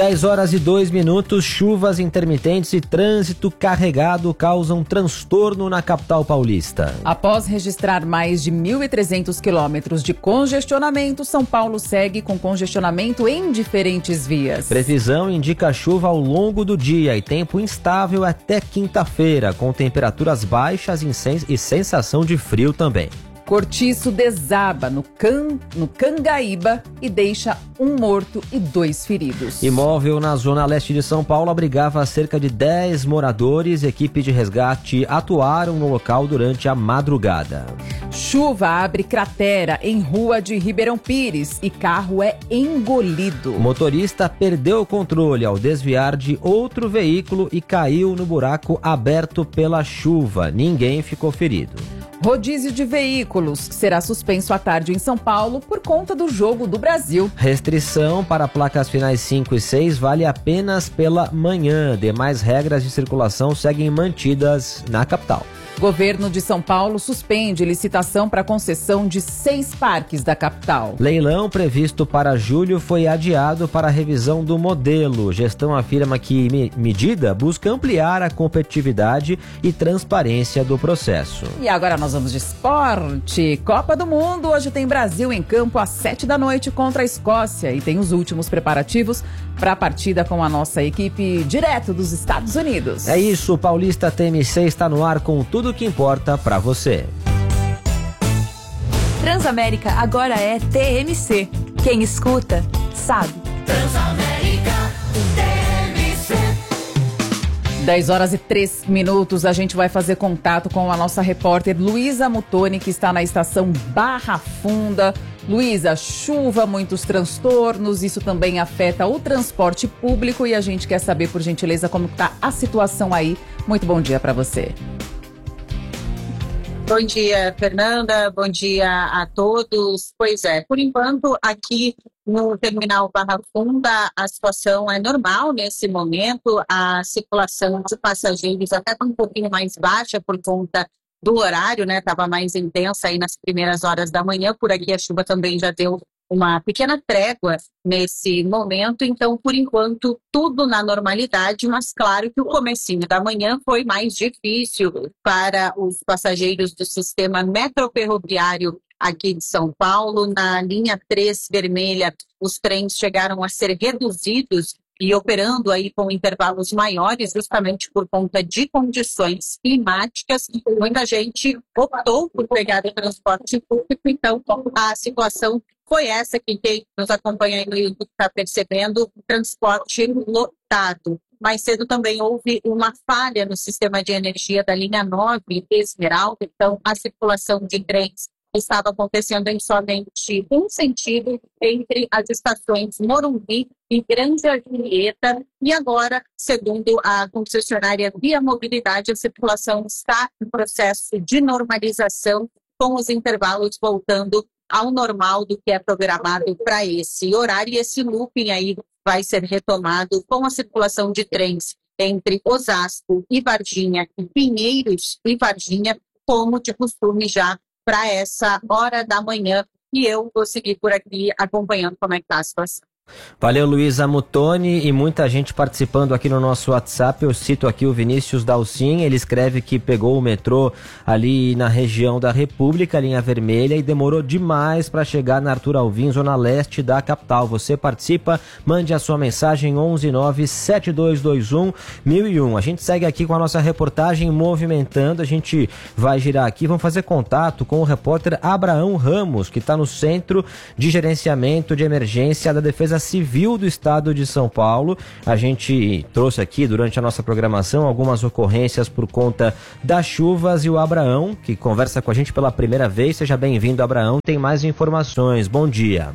10h02, chuvas intermitentes e trânsito carregado causam transtorno na capital paulista. Após registrar mais de 1.300 quilômetros de congestionamento, São Paulo segue com congestionamento em diferentes vias. Previsão indica chuva ao longo do dia e tempo instável até quinta-feira, com temperaturas baixas e sensação de frio também. Cortiço desaba no Cangaíba e deixa um morto e 2 feridos. Imóvel na zona leste de São Paulo abrigava cerca de 10 moradores. Equipe de resgate atuaram no local durante a madrugada. Chuva abre cratera em rua de Ribeirão Pires e carro é engolido. O motorista perdeu o controle ao desviar de outro veículo e caiu no buraco aberto pela chuva. Ninguém ficou ferido. Rodízio de veículos será suspenso à tarde em São Paulo por conta do Jogo do Brasil. Restrição para placas finais 5 e 6 vale apenas pela manhã. Demais regras de circulação seguem mantidas na capital. Governo de São Paulo suspende licitação para concessão de 6 parques da capital. Leilão previsto para julho foi adiado para a revisão do modelo. Gestão afirma que medida busca ampliar a competitividade e transparência do processo. E agora nós vamos de esporte. Copa do Mundo. Hoje tem Brasil em campo às 7h contra a Escócia. E tem os últimos preparativos para a partida com a nossa equipe direto dos Estados Unidos. É isso, Paulista TMC está no ar com tudo que importa para você. Transamérica agora é TMC. Quem escuta, sabe. Transamérica TMC. 10h03, a gente vai fazer contato com a nossa repórter Luísa Mutoni, que está na estação Barra Funda. Luísa, chuva, muitos transtornos, isso também afeta o transporte público e a gente quer saber, por gentileza, como está a situação aí. Muito bom dia para você. Bom dia, Fernanda. Bom dia a todos. Pois é, por enquanto, aqui no terminal Barra Funda, a situação é normal nesse momento. A circulação de passageiros até está um pouquinho mais baixa por conta do horário, né? Estava mais intensa aí nas primeiras horas da manhã. Por aqui a chuva também já deu uma pequena trégua nesse momento, então, por enquanto, tudo na normalidade, mas claro que o comecinho da manhã foi mais difícil para os passageiros do sistema metroferroviário aqui de São Paulo. Na linha 3 vermelha, os trens chegaram a ser reduzidos e operando aí com intervalos maiores, justamente por conta de condições climáticas. Muita gente optou por pegar o transporte público, então a situação foi essa que quem nos acompanha no YouTube está percebendo, transporte lotado. Mais cedo também houve uma falha no sistema de energia da linha 9 Esmeralda, então a circulação de trens estava acontecendo em somente um sentido entre as estações Morumbi e Grande Julieta. E agora, segundo a concessionária Via Mobilidade, a circulação está em processo de normalização, com os intervalos voltando ao normal do que é programado para esse horário. E esse looping aí vai ser retomado com a circulação de trens entre Osasco e Varginha e Pinheiros e Varginha, como de costume já para essa hora da manhã. E eu vou seguir por aqui acompanhando como é que está a situação. Valeu, Luísa Mutoni, e muita gente participando aqui no nosso WhatsApp. Eu cito aqui o Vinícius Dalcin, ele escreve que pegou o metrô ali na região da República, linha vermelha, e demorou demais para chegar na Arthur Alvim, zona leste da capital. Você participa, mande a sua mensagem 11972211001. A gente segue aqui com a nossa reportagem movimentando, a gente vai girar aqui, vamos fazer contato com o repórter Abraão Ramos, que está no Centro de Gerenciamento de Emergência da Defesa Civil do Estado de São Paulo. A gente trouxe aqui durante a nossa programação algumas ocorrências por conta das chuvas, e o Abraão, que conversa com a gente pela primeira vez, seja bem-vindo, Abraão, tem mais informações. Bom dia.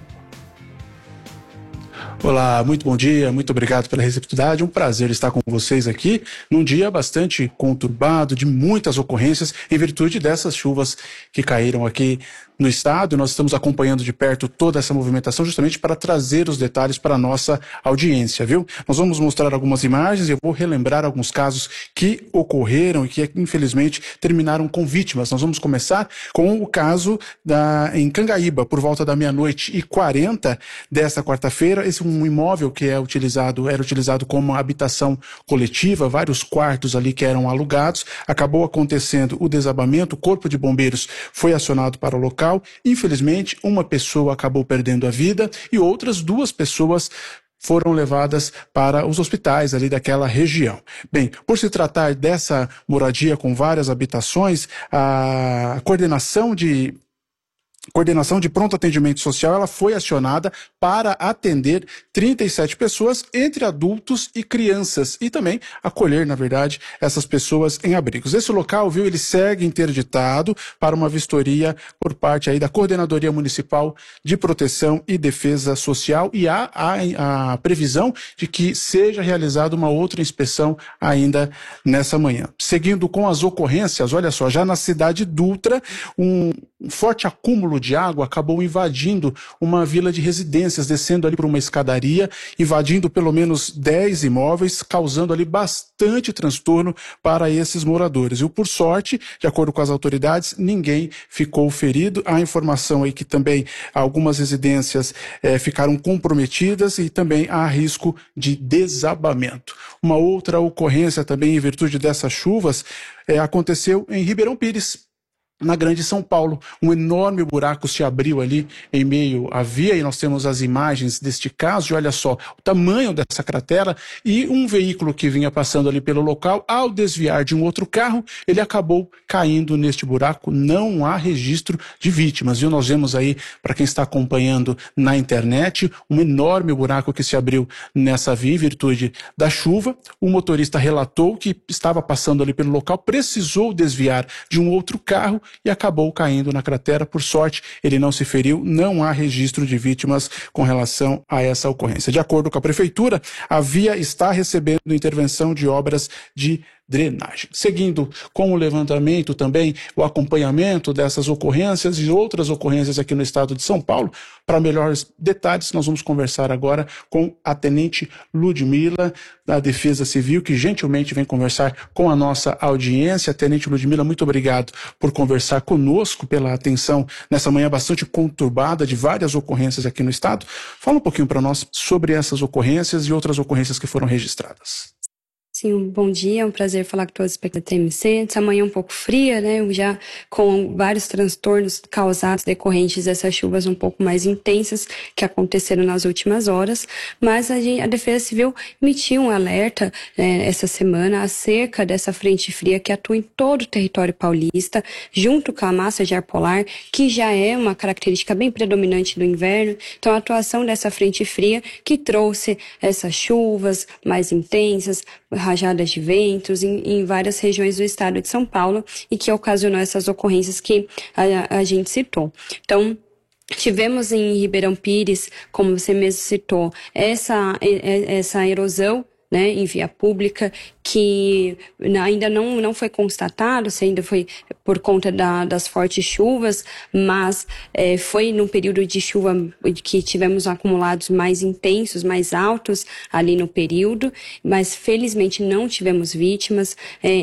Olá, muito bom dia, muito obrigado pela receptividade, um prazer estar com vocês aqui num dia bastante conturbado, de muitas ocorrências em virtude dessas chuvas que caíram aqui no estado. Nós estamos acompanhando de perto toda essa movimentação justamente para trazer os detalhes para a nossa audiência, viu? Nós vamos mostrar algumas imagens e eu vou relembrar alguns casos que ocorreram e que infelizmente terminaram com vítimas. Nós vamos começar com o caso em Cangaíba, por volta da 00:40 desta quarta-feira. Esse é um imóvel que era utilizado como habitação coletiva, vários quartos ali que eram alugados. Acabou acontecendo o desabamento, o corpo de bombeiros foi acionado para o local. Infelizmente, uma pessoa acabou perdendo a vida e outras 2 pessoas foram levadas para os hospitais ali daquela região. Bem, por se tratar dessa moradia com várias habitações, a coordenação de pronto atendimento social, ela foi acionada para atender 37 pessoas, entre adultos e crianças, e também acolher, na verdade, essas pessoas em abrigos. Esse local, viu, ele segue interditado para uma vistoria por parte aí da Coordenadoria Municipal de Proteção e Defesa Social, e há a previsão de que seja realizada uma outra inspeção ainda nessa manhã. Seguindo com as ocorrências, olha só, já na cidade Dutra, um forte acúmulo de água acabou invadindo uma vila de residências, descendo ali por uma escadaria, invadindo pelo menos 10 imóveis, causando ali bastante transtorno para esses moradores. E por sorte, de acordo com as autoridades, ninguém ficou ferido. Há informação aí que também algumas residências ficaram comprometidas e também há risco de desabamento. Uma outra ocorrência também em virtude dessas chuvas aconteceu em Ribeirão Pires, na Grande São Paulo. Um enorme buraco se abriu ali em meio à via e nós temos as imagens deste caso e olha só o tamanho dessa cratera, e um veículo que vinha passando ali pelo local, ao desviar de um outro carro, ele acabou caindo neste buraco. Não há registro de vítimas, viu? Nós vemos aí, para quem está acompanhando na internet, um enorme buraco que se abriu nessa via em virtude da chuva. O motorista relatou que estava passando ali pelo local, precisou desviar de um outro carro e acabou caindo na cratera. Por sorte, ele não se feriu, não há registro de vítimas com relação a essa ocorrência. De acordo com a prefeitura, a via está recebendo intervenção de obras de drenagem. Seguindo com o levantamento também, o acompanhamento dessas ocorrências e outras ocorrências aqui no estado de São Paulo. Para melhores detalhes, nós vamos conversar agora com a Tenente Ludmila, da Defesa Civil, que gentilmente vem conversar com a nossa audiência. Tenente Ludmila, muito obrigado por conversar conosco, pela atenção nessa manhã bastante conturbada de várias ocorrências aqui no estado. Fala um pouquinho para nós sobre essas ocorrências e outras ocorrências que foram registradas. Sim, um bom dia, é um prazer falar com todos os espectadores da TMC. Essa manhã um pouco fria, né, já com vários transtornos causados decorrentes dessas chuvas um pouco mais intensas que aconteceram nas últimas horas, mas a Defesa Civil emitiu um alerta essa semana acerca dessa frente fria que atua em todo o território paulista, junto com a massa de ar polar, que já é uma característica bem predominante do inverno. Então a atuação dessa frente fria que trouxe essas chuvas mais intensas, rajadas de ventos em várias regiões do estado de São Paulo e que ocasionou essas ocorrências que a gente citou. Então, tivemos em Ribeirão Pires, como você mesmo citou, essa erosão, né, em via pública, que ainda não foi constatado se ainda foi por conta das fortes chuvas, mas foi num período de chuva que tivemos acumulados mais intensos, mais altos ali no período, mas felizmente não tivemos vítimas.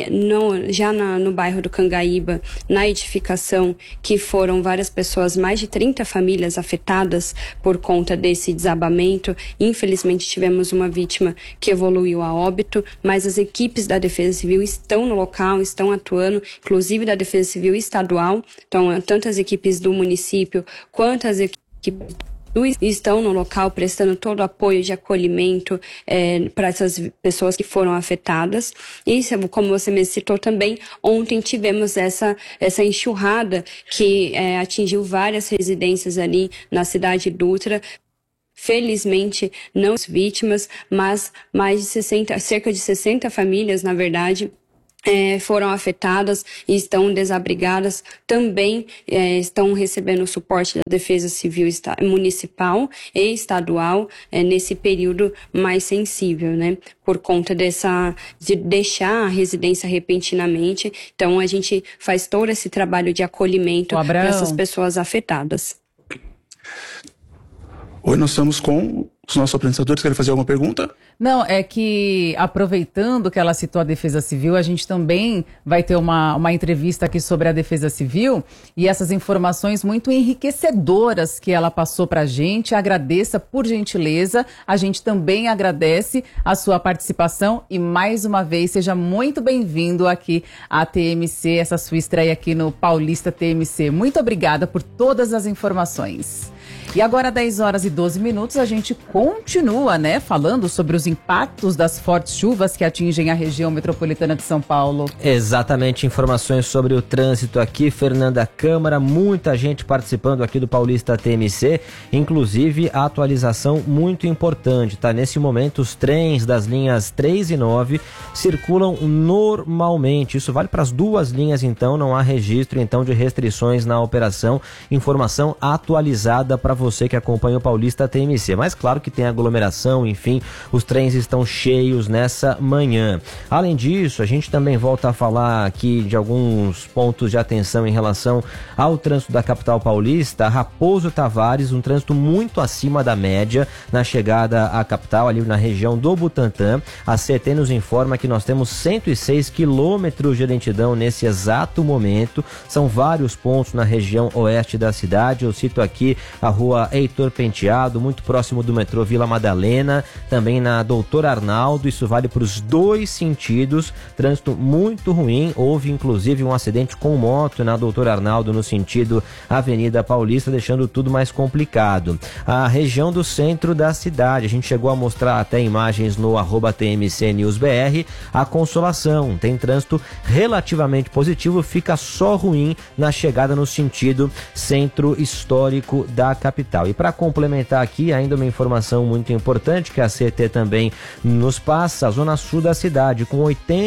No bairro do Cangaíba, na edificação, que foram várias pessoas, mais de 30 famílias afetadas por conta desse desabamento. Infelizmente tivemos uma vítima que evoluiu a óbito, mas as equipes da Defesa Civil estão no local, estão atuando, inclusive da Defesa Civil Estadual. Então, tanto as equipes do município quanto as equipes estão no local prestando todo o apoio de acolhimento para essas pessoas que foram afetadas. E, como você me citou também, ontem tivemos essa enxurrada que atingiu várias residências ali na cidade de Dutra. Felizmente, não vítimas, mas cerca de 60 famílias, na verdade, foram afetadas e estão desabrigadas também estão recebendo o suporte da Defesa Civil Municipal e estadual nesse período mais sensível, né? Por conta de deixar a residência repentinamente. Então, a gente faz todo esse trabalho de acolhimento para essas pessoas afetadas. Oi, nós estamos com os nossos apresentadores. Querem fazer alguma pergunta? Não, é que aproveitando que ela citou a Defesa Civil, a gente também vai ter uma entrevista aqui sobre a Defesa Civil e essas informações muito enriquecedoras que ela passou pra gente. Agradeça, por gentileza. A gente também agradece a sua participação e mais uma vez seja muito bem-vindo aqui à TMC, essa sua estreia aqui no Paulista TMC. Muito obrigada por todas as informações. E agora, 10 horas e 12 minutos, a gente continua, né, falando sobre os impactos das fortes chuvas que atingem a região metropolitana de São Paulo. Exatamente, informações sobre o trânsito aqui, Fernanda Câmara, muita gente participando aqui do Paulista TMC, inclusive a atualização muito importante, tá? Nesse momento, os trens das linhas 3 e 9 circulam normalmente, isso vale para as duas linhas, então, não há registro, então, de restrições na operação, informação atualizada para você que acompanha o Paulista TMC, mas claro que tem aglomeração, enfim, os trens estão cheios nessa manhã. Além disso, a gente também volta a falar aqui de alguns pontos de atenção em relação ao trânsito da capital paulista. Raposo Tavares, um trânsito muito acima da média na chegada à capital, ali na região do Butantã. A CT nos informa que nós temos 106 quilômetros de lentidão nesse exato momento, são vários pontos na região oeste da cidade. Eu cito aqui a rua Heitor Penteado, muito próximo do metrô Vila Madalena, também na Doutor Arnaldo, isso vale para os dois sentidos, trânsito muito ruim, houve inclusive um acidente com moto na Doutor Arnaldo no sentido Avenida Paulista, deixando tudo mais complicado. A região do centro da cidade, a gente chegou a mostrar até imagens no @TMCNewsBR, a Consolação, tem trânsito relativamente positivo, fica só ruim na chegada no sentido centro histórico da capital. E para complementar aqui, ainda uma informação muito importante que a CT também nos passa, a zona sul da cidade, com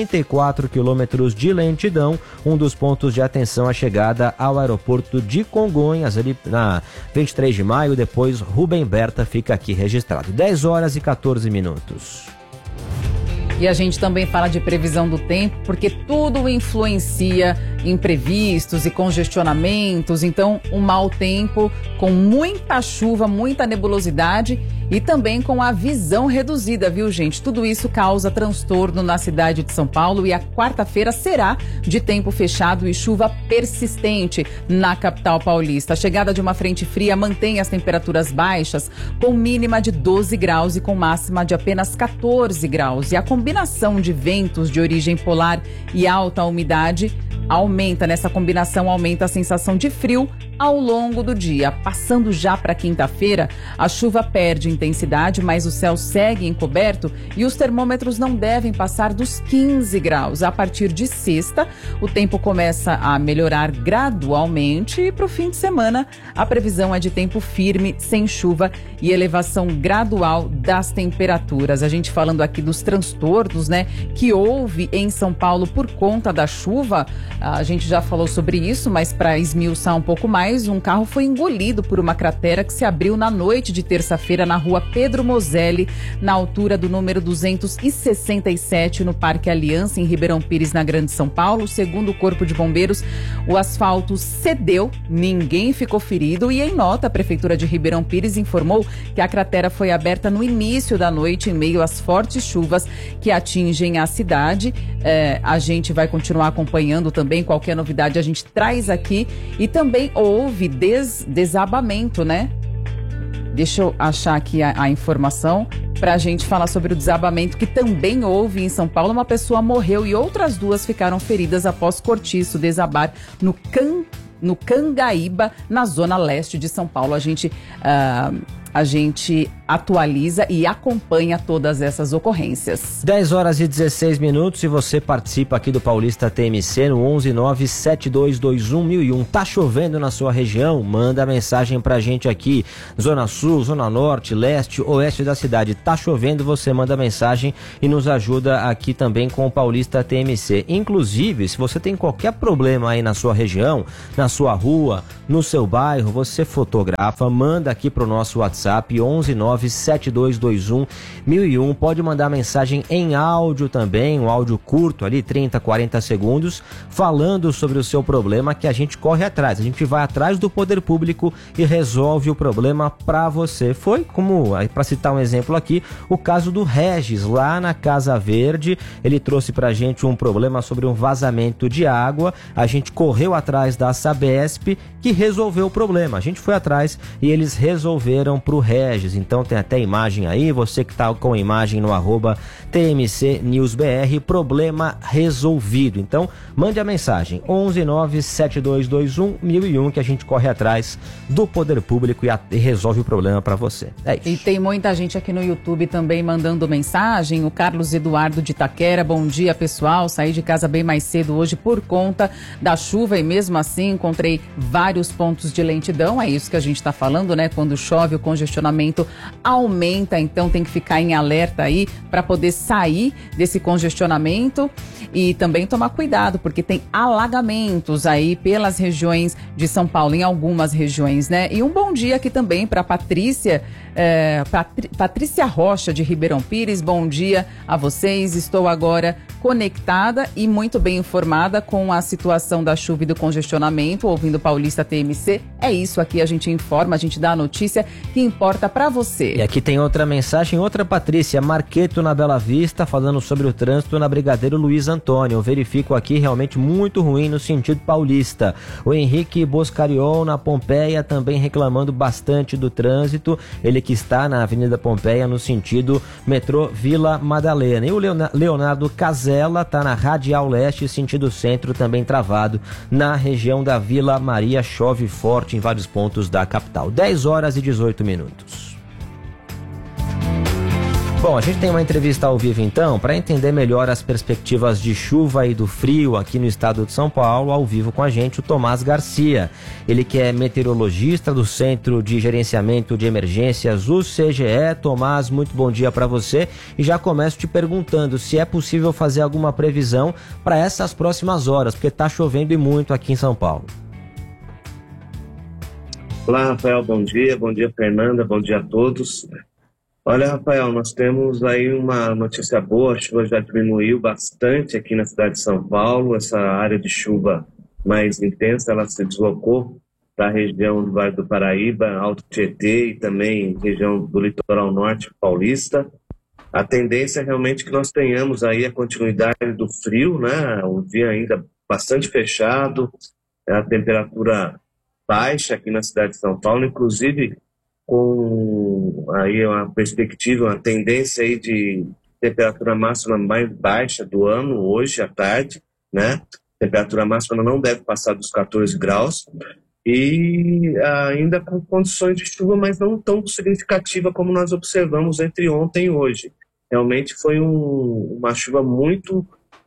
84 quilômetros de lentidão, um dos pontos de atenção à chegada ao aeroporto de Congonhas, ali na 23 de maio, depois Rubem Berta fica aqui registrado. 10 horas e 14 minutos. E a gente também fala de previsão do tempo, porque tudo influencia imprevistos e congestionamentos. Então, um mau tempo com muita chuva, muita nebulosidade e também com a visão reduzida, viu, gente? Tudo isso causa transtorno na cidade de São Paulo e a quarta-feira será de tempo fechado e chuva persistente na capital paulista. A chegada de uma frente fria mantém as temperaturas baixas, com mínima de 12 graus e com máxima de apenas 14 graus. E a combinação de ventos de origem polar e alta umidade aumenta. Nessa combinação, aumenta a sensação de frio ao longo do dia. Passando já para quinta-feira, a chuva perde intensidade, mas o céu segue encoberto e os termômetros não devem passar dos 15 graus. A partir de sexta, o tempo começa a melhorar gradualmente e para o fim de semana, a previsão é de tempo firme, sem chuva e elevação gradual das temperaturas. A gente falando aqui dos transtornos, né, que houve em São Paulo por conta da chuva. A gente já falou sobre isso, mas para esmiuçar um pouco mais, um carro foi engolido por uma cratera que se abriu na noite de terça-feira na rua Pedro Moselli, na altura do número 267, no Parque Aliança, em Ribeirão Pires, na Grande São Paulo. Segundo o Corpo de Bombeiros, o asfalto cedeu, ninguém ficou ferido e, em nota, a Prefeitura de Ribeirão Pires informou que a cratera foi aberta no início da noite, em meio às fortes chuvas que atingem a cidade. A gente vai continuar acompanhando também, qualquer novidade a gente traz aqui. E também houve desabamento, né? Deixa eu achar aqui a informação para a gente falar sobre o desabamento que também houve em São Paulo. Uma pessoa morreu e outras duas ficaram feridas após cortiço desabar no Cangaíba, na zona leste de São Paulo. A gente atualiza e acompanha todas essas ocorrências. 10 horas e 16 minutos e você participa aqui do Paulista TMC no 11972211001. Tá chovendo na sua região? Manda mensagem pra gente aqui. Zona Sul, Zona Norte, Leste, Oeste da cidade. Tá chovendo, você manda mensagem e nos ajuda aqui também com o Paulista TMC. Inclusive, se você tem qualquer problema aí na sua região, na sua rua, no seu bairro, você fotografa, manda aqui pro nosso WhatsApp 11972211001. Pode mandar mensagem em áudio também, um áudio curto ali, 30, 40 segundos, falando sobre o seu problema, que a gente corre atrás. A gente vai atrás do poder público e resolve o problema para você. Foi como, para citar um exemplo aqui, o caso do Regis, lá na Casa Verde. Ele trouxe pra gente um problema sobre um vazamento de água. A gente correu atrás da Sabesp, que resolveu o problema. A gente foi atrás e eles resolveram pro Regis. Então tem até imagem aí, você que tá com a imagem no @TMCNewsBR, problema resolvido. Então mande a mensagem 11972211001 que a gente corre atrás do poder público e resolve o problema para você. É isso. E tem muita gente aqui no YouTube também mandando mensagem. O Carlos Eduardo de Itaquera: bom dia, pessoal, saí de casa bem mais cedo hoje por conta da chuva e mesmo assim encontrei vários pontos de lentidão. É isso que a gente está falando, né? Quando chove, o congestionamento aumenta, então tem que ficar em alerta aí para poder sair desse congestionamento e também tomar cuidado, porque tem alagamentos aí pelas regiões de São Paulo, em algumas regiões, né? E um bom dia aqui também para Patrícia Rocha de Ribeirão Pires. Bom dia a vocês, estou agora conectada e muito bem informada com a situação da chuva e do congestionamento, ouvindo Paulista TMC. É isso aqui, a gente informa, a gente dá a notícia que importa para você. E aqui tem outra mensagem, outra Patrícia Marqueto na Bela Vista, falando sobre o trânsito na Brigadeiro Luiz Antônio. Eu verifico aqui realmente muito ruim no sentido paulista. O Henrique Boscariol na Pompeia também reclamando bastante do trânsito, ele que está na Avenida Pompeia no sentido metrô Vila Madalena. E o Leonardo Casella está na Radial Leste, sentido centro, também travado na região da Vila Maria. Chove forte em vários pontos da capital. 10 horas e 18 minutos. Bom, a gente tem uma entrevista ao vivo então, para entender melhor as perspectivas de chuva e do frio aqui no estado de São Paulo. Ao vivo com a gente o Tomás Garcia, ele que é meteorologista do Centro de Gerenciamento de Emergências, o CGE. Tomás, muito bom dia para você, e já começo te perguntando se é possível fazer alguma previsão para essas próximas horas, porque está chovendo e muito aqui em São Paulo. Olá, Rafael, bom dia, Fernanda, bom dia a todos. Olha, Rafael, nós temos aí uma notícia boa, a chuva já diminuiu bastante aqui na cidade de São Paulo. Essa área de chuva mais intensa, ela se deslocou para a região do Vale do Paraíba, Alto Tietê e também região do litoral norte paulista. A tendência é realmente que nós tenhamos aí a continuidade do frio, né? O dia ainda bastante fechado, a temperatura baixa aqui na cidade de São Paulo, inclusive com aí uma perspectiva, uma tendência aí de temperatura máxima mais baixa do ano, hoje à tarde, né? Temperatura máxima não deve passar dos 14 graus e ainda com condições de chuva, mas não tão significativa como nós observamos entre ontem e hoje. Realmente foi uma chuva muito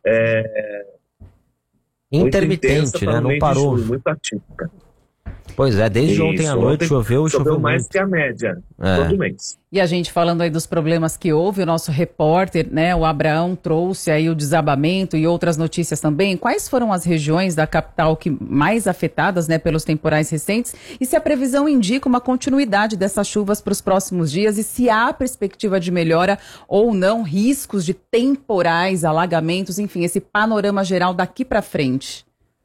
intermitente, né? Não parou. Chuva, muito atípica. Pois é, desde ontem à noite choveu mais muito. que a média, todo mês. E a gente falando aí dos problemas que houve, o nosso repórter, né, o Abraão, trouxe aí o desabamento e outras notícias também. Quais foram as regiões da capital que mais afetadas, né, pelos temporais recentes? E se a previsão indica uma continuidade dessas chuvas para os próximos dias e se há perspectiva de melhora ou não, riscos de temporais, alagamentos, enfim, esse panorama geral daqui para frente.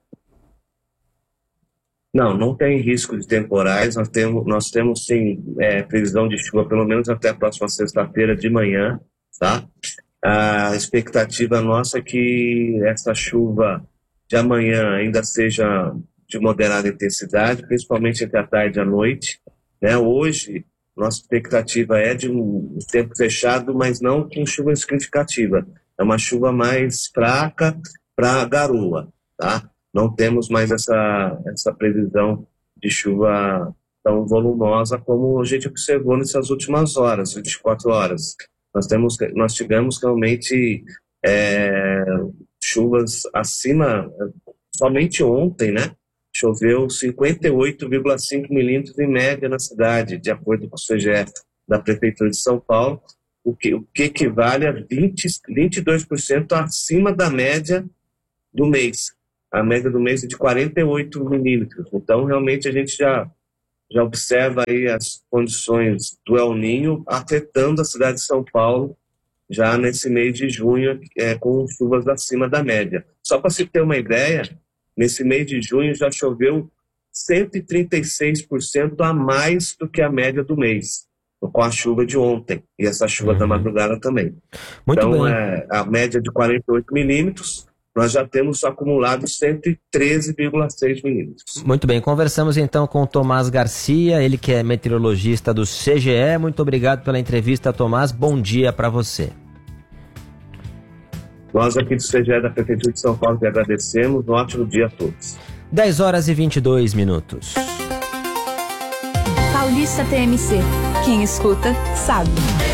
Não tem risco de temporais, nós temos sim previsão de chuva pelo menos até a próxima sexta-feira de manhã, tá? A expectativa nossa é que essa chuva de amanhã ainda seja de moderada intensidade, principalmente entre a tarde e a noite, né? Hoje, nossa expectativa é de um tempo fechado, mas não com chuva significativa. É uma chuva mais fraca para garoa, tá? Não temos mais essa previsão de chuva tão volumosa como a gente observou nessas últimas horas, 24 horas. Nós tivemos realmente chuvas acima, somente ontem, né? Choveu 58,5 milímetros em média na cidade, de acordo com o CGE da Prefeitura de São Paulo, o que equivale a 22% acima da média do mês. A média do mês é de 48 milímetros. Então, realmente, a gente já observa aí as condições do El Niño afetando a cidade de São Paulo já nesse mês de junho, com chuvas acima da média. Só para se ter uma ideia, nesse mês de junho já choveu 136% a mais do que a média do mês, com a chuva de ontem e essa chuva da madrugada também. Muito então, bem. A média de 48 milímetros, nós já temos acumulado 113,6 milímetros. Muito bem, conversamos então com o Tomás Garcia, ele que é meteorologista do CGE. Muito obrigado pela entrevista, Tomás. Bom dia para você. Nós aqui do CGE da Prefeitura de São Paulo que agradecemos. Um ótimo dia a todos. 10 horas e 22 minutos. Paulista TMC. Quem escuta, sabe.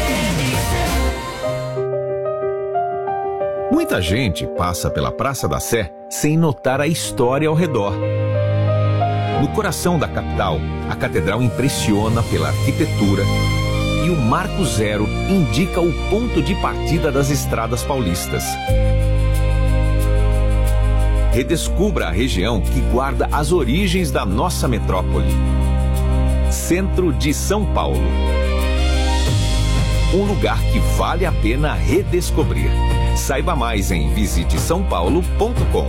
Muita gente passa pela Praça da Sé sem notar a história ao redor. No coração da capital, a catedral impressiona pela arquitetura e o Marco Zero indica o ponto de partida das estradas paulistas. Redescubra a região que guarda as origens da nossa metrópole. Centro de São Paulo. Um lugar que vale a pena redescobrir. Saiba mais em visitesaopaulo.com.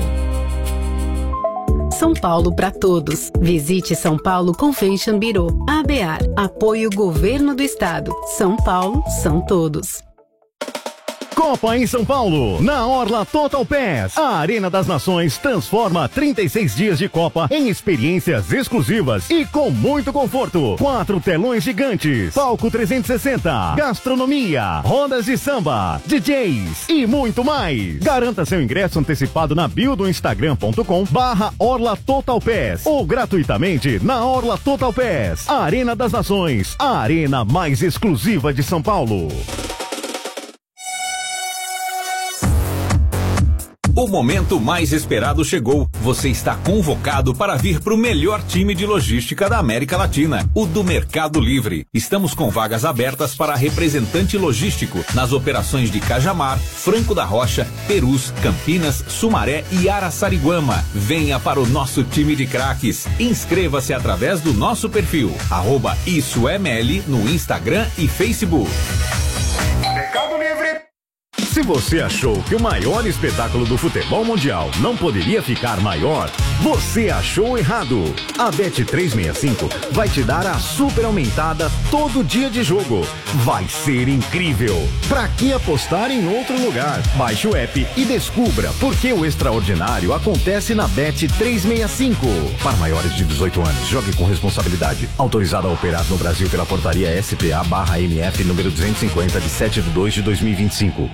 São Paulo para todos. Visite São Paulo Convention Bureau. ABAR. Apoio Governo do Estado. São Paulo são todos. Copa em São Paulo, na Orla Total Pass. A Arena das Nações transforma 36 dias de Copa em experiências exclusivas e com muito conforto. 4 telões gigantes, palco 360, gastronomia, rodas de samba, DJs e muito mais. Garanta seu ingresso antecipado na bio do instagram.com/Orla Total Pass ou gratuitamente na Orla Total Pass. A Arena das Nações, a arena mais exclusiva de São Paulo. O momento mais esperado chegou. Você está convocado para vir para o melhor time de logística da América Latina, o do Mercado Livre. Estamos com vagas abertas para representante logístico nas operações de Cajamar, Franco da Rocha, Perus, Campinas, Sumaré e Araçariguama. Venha para o nosso time de craques. Inscreva-se através do nosso perfil, @IssoEML no Instagram e Facebook. Mercado Livre. Se você achou que o maior espetáculo do futebol mundial não poderia ficar maior, você achou errado. A Bet365 vai te dar a super aumentada todo dia de jogo. Vai ser incrível. Pra que apostar em outro lugar? Baixe o app e descubra por que o extraordinário acontece na Bet365. Para maiores de 18 anos, jogue com responsabilidade. Autorizado a operar no Brasil pela portaria SPA/MF número 250 de 7/2/2025.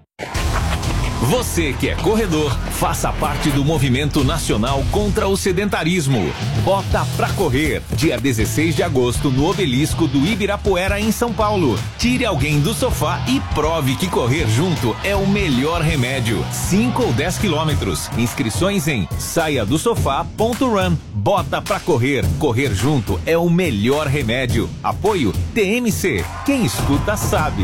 Você que é corredor, faça parte do movimento nacional contra o sedentarismo. Bota pra correr, dia 16 de agosto no Obelisco do Ibirapuera em São Paulo. Tire alguém do sofá e prove que correr junto é o melhor remédio. 5 ou 10 quilômetros. Inscrições em saiadosofá.run. Bota pra correr, correr junto é o melhor remédio. Apoio TMC, quem escuta sabe.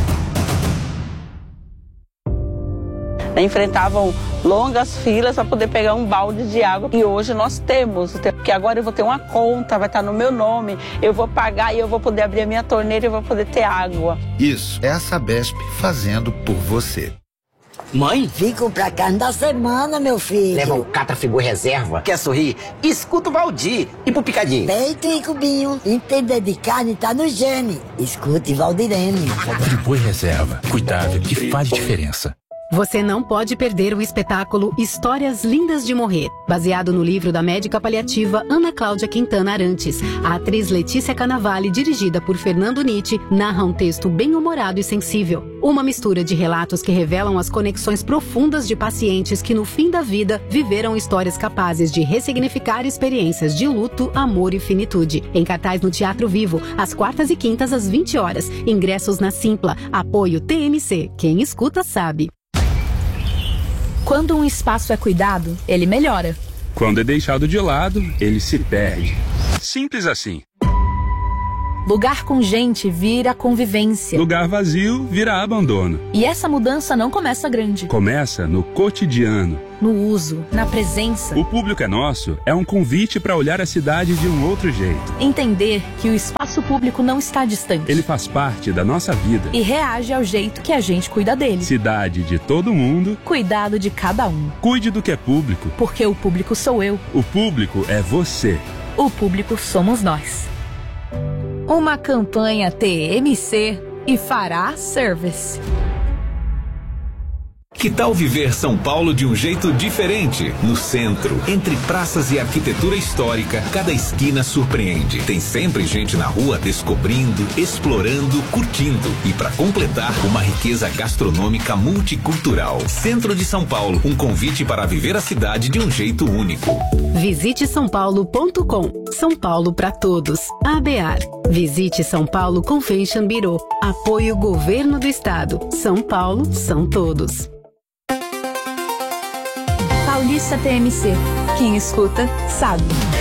Enfrentavam longas filas para poder pegar um balde de água que hoje nós temos, porque agora eu vou ter uma conta, vai estar no meu nome, eu vou pagar e eu vou poder abrir a minha torneira e vou poder ter água. Isso é a Sabesp fazendo por você. Mãe? Vim comprar carne da semana, meu filho. Leva o Catrafigura Reserva. Quer sorrir? Escuta o Valdir. E pro picadinho? Peito e cubinho. Entender de carne tá no gene. Escute Valdirene. Friboi Reserva. Cuidado que faz diferença. Você não pode perder o espetáculo Histórias Lindas de Morrer, baseado no livro da médica paliativa Ana Cláudia Quintana Arantes. A atriz Letícia Cannavale, dirigida por Fernando Nitti, narra um texto bem-humorado e sensível. Uma mistura de relatos que revelam as conexões profundas de pacientes que, no fim da vida, viveram histórias capazes de ressignificar experiências de luto, amor e finitude. Em cartaz no Teatro Vivo, às quartas e quintas às 20 horas. Ingressos na Simpla. Apoio TMC. Quem escuta sabe. Quando um espaço é cuidado, ele melhora. Quando é deixado de lado, ele se perde. Simples assim. Lugar com gente vira convivência. Lugar vazio vira abandono. E essa mudança não começa grande. Começa no cotidiano. No uso, na presença. O Público é Nosso é um convite para olhar a cidade de um outro jeito. Entender que o espaço público não está distante. Ele faz parte da nossa vida. E reage ao jeito que a gente cuida dele. Cidade de todo mundo. Cuidado de cada um. Cuide do que é público. Porque o público sou eu. O público é você. O público somos nós. Uma campanha TMC e Fará Service. Que tal viver São Paulo de um jeito diferente? No centro, entre praças e arquitetura histórica, cada esquina surpreende. Tem sempre gente na rua descobrindo, explorando, curtindo. E para completar, uma riqueza gastronômica multicultural. Centro de São Paulo, um convite para viver a cidade de um jeito único. Visite sãopaulo.com. São Paulo para todos. ABAR. Visite São Paulo Convention Bureau. Apoio Governo do Estado. São Paulo são todos. Paulista TMC. Quem escuta, sabe.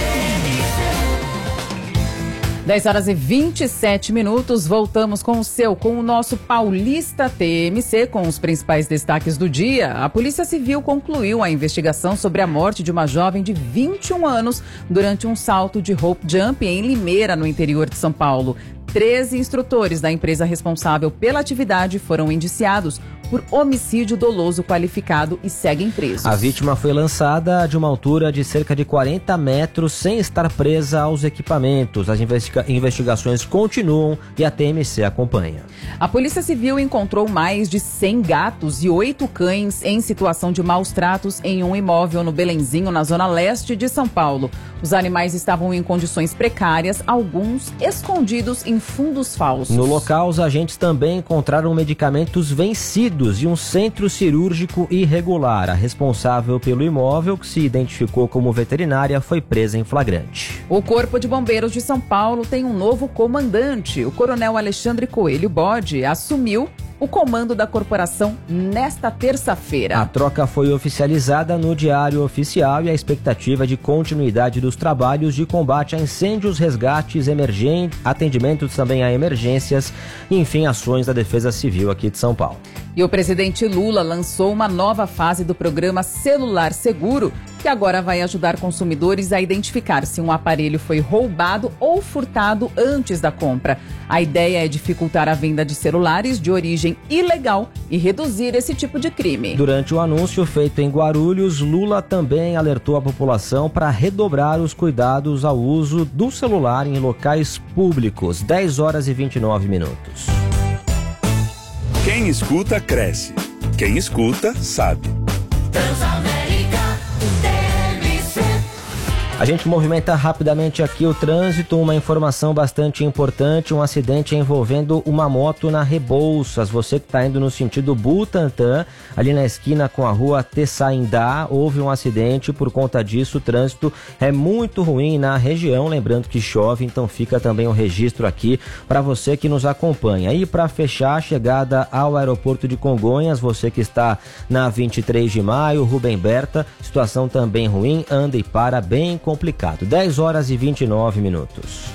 10 horas e 27 minutos, voltamos com o nosso Paulista TMC, com os principais destaques do dia. A Polícia Civil concluiu a investigação sobre a morte de uma jovem de 21 anos durante um salto de rope jump em Limeira, no interior de São Paulo. 13 instrutores da empresa responsável pela atividade foram indiciados por homicídio doloso qualificado e seguem presos. A vítima foi lançada de uma altura de cerca de 40 metros sem estar presa aos equipamentos. As investigações continuam e a TMC acompanha. A Polícia Civil encontrou mais de 100 gatos e 8 cães em situação de maus tratos em um imóvel no Belenzinho, na zona leste de São Paulo. Os animais estavam em condições precárias, alguns escondidos em fundos falsos. No local, os agentes também encontraram medicamentos vencidos e um centro cirúrgico irregular. A responsável pelo imóvel, que se identificou como veterinária, foi presa em flagrante. O Corpo de Bombeiros de São Paulo tem um novo comandante. O coronel Alexandre Coelho Bode assumiu o comando da corporação nesta terça-feira. A troca foi oficializada no Diário Oficial e a expectativa é de continuidade dos trabalhos de combate a incêndios, resgates, atendimentos também a emergências e, enfim, ações da Defesa Civil aqui de São Paulo. E o presidente Lula lançou uma nova fase do programa Celular Seguro, que agora vai ajudar consumidores a identificar se um aparelho foi roubado ou furtado antes da compra. A ideia é dificultar a venda de celulares de origem ilegal e reduzir esse tipo de crime. Durante o anúncio feito em Guarulhos, Lula também alertou a população para redobrar os cuidados ao uso do celular em locais públicos. 10 horas e 29 minutos. Quem escuta, cresce. Quem escuta, sabe. A gente movimenta rapidamente aqui o trânsito, uma informação bastante importante, um acidente envolvendo uma moto na Rebouças. Você que está indo no sentido Butantã, ali na esquina com a rua Tessaindá, houve um acidente. Por conta disso, o trânsito é muito ruim na região, lembrando que chove, então fica também o registro aqui para você que nos acompanha. E para fechar a chegada ao aeroporto de Congonhas, você que está na 23 de maio, Rubem Berta, situação também ruim, anda e para bem complicado. 10 horas e 29 minutos.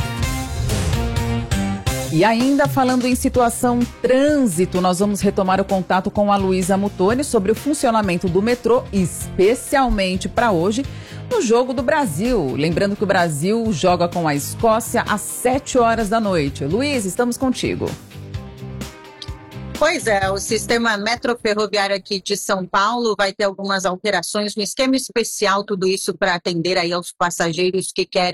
E ainda falando em situação trânsito, nós vamos retomar o contato com a Luísa Mutoni sobre o funcionamento do metrô, especialmente para hoje, no Jogo do Brasil. Lembrando que o Brasil joga com a Escócia às 7 horas da noite. Luísa, estamos contigo. Pois é, o sistema metroferroviário aqui de São Paulo vai ter algumas alterações no esquema especial, tudo isso para atender aí aos passageiros que querem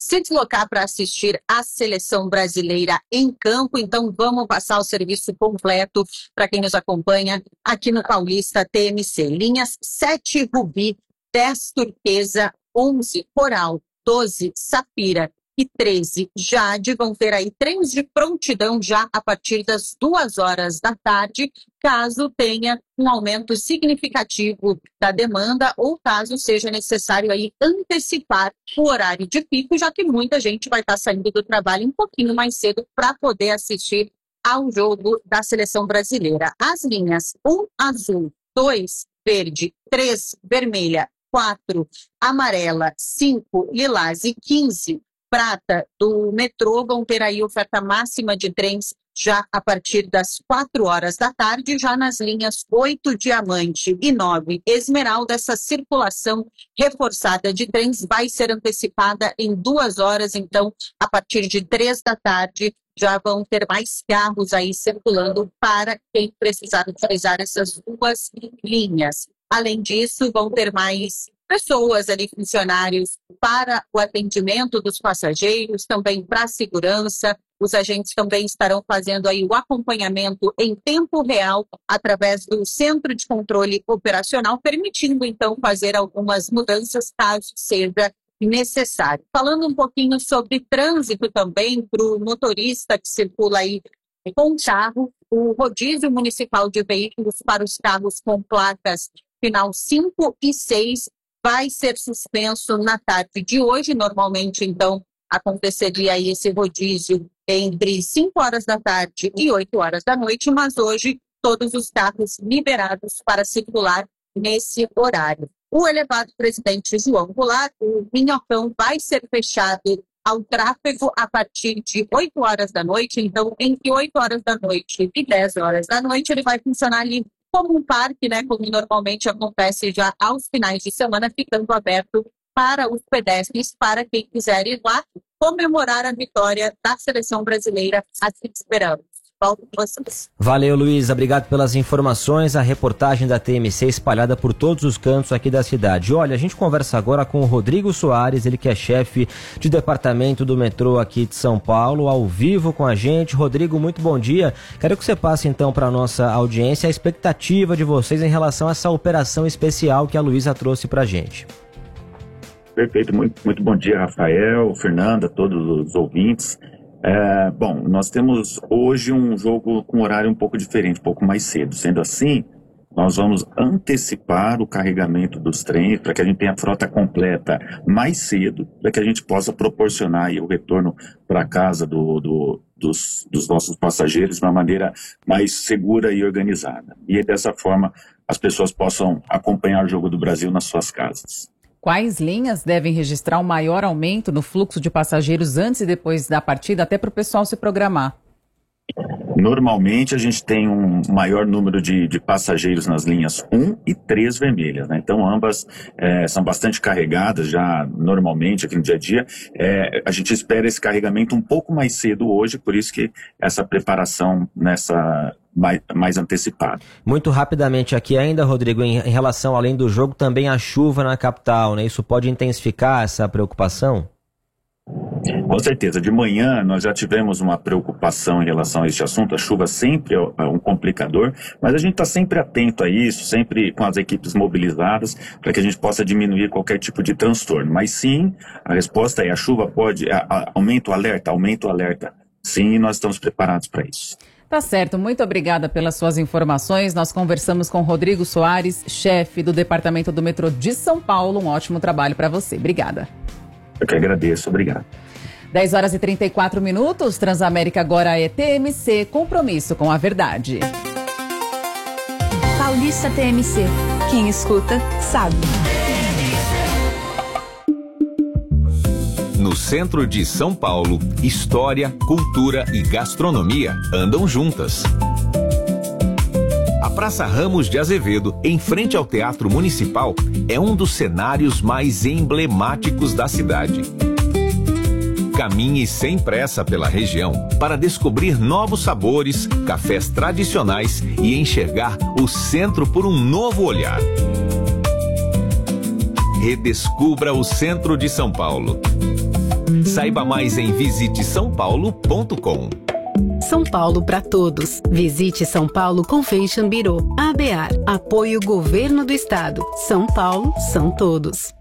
se deslocar para assistir a seleção brasileira em campo. Então vamos passar o serviço completo para quem nos acompanha aqui no Paulista TMC. Linhas 7 Rubi, 10 Turquesa, 11 Coral, 12 Safira e 13 Jade vão ter aí trens de prontidão já a partir das 2 da tarde, caso tenha um aumento significativo da demanda ou caso seja necessário aí antecipar o horário de pico, já que muita gente vai estar saindo do trabalho um pouquinho mais cedo para poder assistir ao jogo da seleção brasileira. As linhas 1 azul, 2 verde, 3 vermelha, 4 amarela, 5 lilás e 15 prata do metrô vão ter aí oferta máxima de trens já a partir das 4 da tarde, já nas linhas 8 diamante e 9 esmeralda, essa circulação reforçada de trens vai ser antecipada em 2 horas, então a partir de 3 da tarde já vão ter mais carros aí circulando para quem precisar utilizar essas 2 linhas. Além disso, vão ter mais pessoas ali, funcionários, para o atendimento dos passageiros, também para a segurança. Os agentes também estarão fazendo aí o acompanhamento em tempo real através do Centro de Controle Operacional, permitindo então fazer algumas mudanças caso seja necessário. Falando um pouquinho sobre trânsito também para o motorista que circula aí com carro, o rodízio municipal de veículos para os carros com placas final 5 e 6 vai ser suspenso na tarde de hoje. Normalmente, então, aconteceria aí esse rodízio entre 5 da tarde e 8 da noite, mas hoje todos os carros liberados para circular nesse horário. O elevado Presidente João Goulart, o Minhocão, vai ser fechado ao tráfego a partir de 8 da noite, então entre 8 da noite e 10 da noite ele vai funcionar ali como um parque, né, como normalmente acontece já aos finais de semana, ficando aberto para os pedestres, para quem quiser ir lá comemorar a vitória da seleção brasileira. Assim esperamos. Volto com vocês. Valeu, Luísa. Obrigado pelas informações. A reportagem da TMC espalhada por todos os cantos aqui da cidade. Olha, a gente conversa agora com o Rodrigo Soares, ele que é chefe de departamento do metrô aqui de São Paulo, ao vivo com a gente. Rodrigo, muito bom dia. Quero que você passe então para a nossa audiência a expectativa de vocês em relação a essa operação especial que a Luísa trouxe para a gente. Perfeito, muito bom dia, Rafael, Fernanda, todos os ouvintes. Bom, nós temos hoje um jogo com horário um pouco diferente, um pouco mais cedo. Sendo assim, nós vamos antecipar o carregamento dos trens para que a gente tenha a frota completa mais cedo, para que a gente possa proporcionar aí o retorno para casa dos nossos passageiros de uma maneira mais segura e organizada. E dessa forma as pessoas possam acompanhar o Jogo do Brasil nas suas casas. Quais linhas devem registrar um maior aumento no fluxo de passageiros antes e depois da partida, até para o pessoal se programar? Normalmente a gente tem um maior número de passageiros nas linhas 1 e 3 vermelhas, né? Então ambas são bastante carregadas já normalmente aqui no dia a dia. A gente espera esse carregamento um pouco mais cedo hoje, por isso que essa preparação mais antecipada. Muito rapidamente aqui ainda, Rodrigo, em relação, além do jogo, também a chuva na capital, né? Isso pode intensificar essa preocupação? Com certeza. De manhã nós já tivemos uma preocupação em relação a este assunto. A chuva sempre é um complicador, mas a gente está sempre atento a isso, sempre com as equipes mobilizadas, para que a gente possa diminuir qualquer tipo de transtorno. Mas sim, a resposta é: a chuva pode... Aumenta o alerta. Sim, nós estamos preparados para isso. Tá certo, muito obrigada pelas suas informações. Nós conversamos com Rodrigo Soares, chefe do Departamento do Metrô de São Paulo. Um ótimo trabalho para você. Obrigada. Eu que agradeço, obrigado. 10h34, Transamérica agora é TMC, compromisso com a verdade. Paulista TMC, quem escuta sabe. No centro de São Paulo, história, cultura e gastronomia andam juntas. A Praça Ramos de Azevedo, em frente ao Teatro Municipal, é um dos cenários mais emblemáticos da cidade. Caminhe sem pressa pela região para descobrir novos sabores, cafés tradicionais e enxergar o centro por um novo olhar. Redescubra o centro de São Paulo. Saiba mais em visitesaopaulo.com. São Paulo para todos. Visite São Paulo Convention Bureau. ABAR. Apoio Governo do Estado. São Paulo são todos.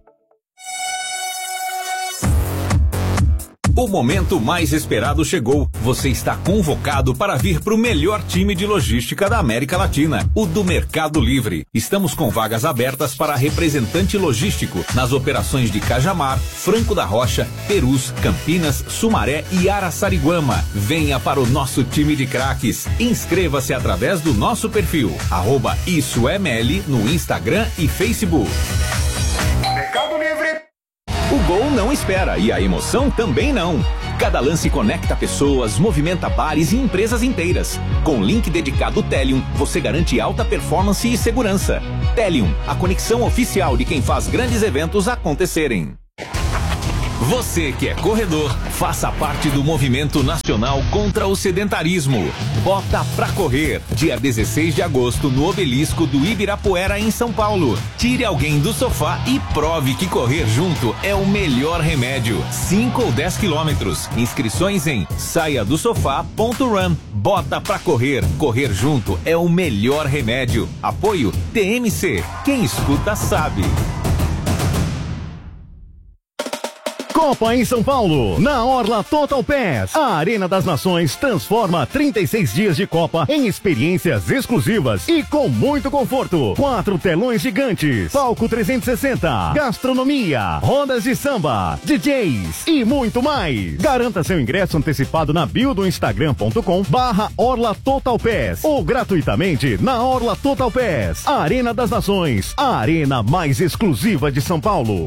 O momento mais esperado chegou. Você está convocado para vir para o melhor time de logística da América Latina, o do Mercado Livre. Estamos com vagas abertas para representante logístico nas operações de Cajamar, Franco da Rocha, Perus, Campinas, Sumaré e Araçariguama. Venha para o nosso time de craques. Inscreva-se através do nosso perfil, @IssoEML no Instagram e Facebook. Mercado Livre. O gol não espera e a emoção também não. Cada lance conecta pessoas, movimenta bares e empresas inteiras. Com link dedicado Telium, você garante alta performance e segurança. Telium, a conexão oficial de quem faz grandes eventos acontecerem. Você que é corredor, faça parte do movimento nacional contra o sedentarismo. Bota pra correr, dia 16 de agosto no obelisco do Ibirapuera em São Paulo. Tire alguém do sofá e prove que correr junto é o melhor remédio. 5 ou 10 quilômetros. Inscrições em saiadosofá.run. Bota pra correr, correr junto é o melhor remédio. Apoio TMC. Quem escuta sabe. Copa em São Paulo, na Orla Total Pass. A Arena das Nações transforma 36 dias de Copa em experiências exclusivas e com muito conforto. 4 telões gigantes, palco 360, gastronomia, rodas de samba, DJs e muito mais. Garanta seu ingresso antecipado na bio do instagram.com/Orla Total Pass ou gratuitamente na Orla Total Pass. A Arena das Nações, a arena mais exclusiva de São Paulo.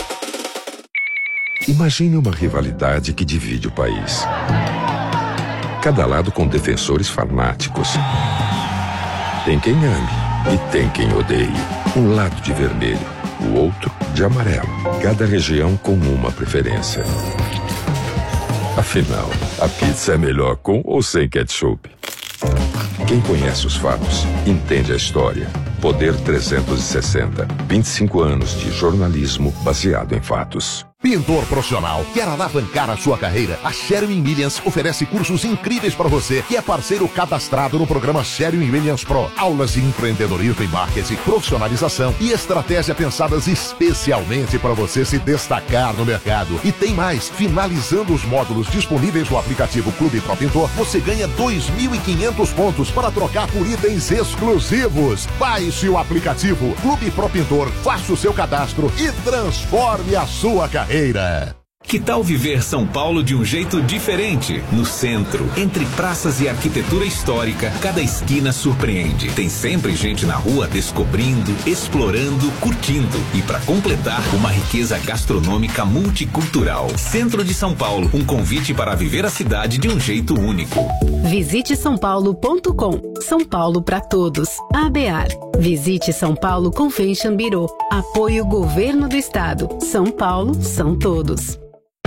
Imagine uma rivalidade que divide o país. Cada lado com defensores fanáticos. Tem quem ame e tem quem odeie. Um lado de vermelho, o outro de amarelo. Cada região com uma preferência. Afinal, a pizza é melhor com ou sem ketchup? Quem conhece os fatos, entende a história. Poder 360. 25 anos de jornalismo baseado em fatos. Pintor profissional, quer alavancar a sua carreira? A Sherwin-Williams oferece cursos incríveis para você que é parceiro cadastrado no programa Sherwin-Williams Pro. Aulas de empreendedorismo e marketing, profissionalização e estratégia pensadas especialmente para você se destacar no mercado. E tem mais, finalizando os módulos disponíveis no aplicativo Clube Pro Pintor, você ganha 2.500 pontos para trocar por itens exclusivos. Baixe o aplicativo Clube Pro Pintor, faça o seu cadastro e transforme a sua carreira. Que tal viver São Paulo de um jeito diferente? No centro, entre praças e arquitetura histórica, cada esquina surpreende. Tem sempre gente na rua descobrindo, explorando, curtindo. E para completar, uma riqueza gastronômica multicultural. Centro de São Paulo, um convite para viver a cidade de um jeito único. Visite sãopaulo.com. São Paulo para todos. ABAR. Visite São Paulo Convention Bureau. Apoio Governo do Estado. São Paulo são todos.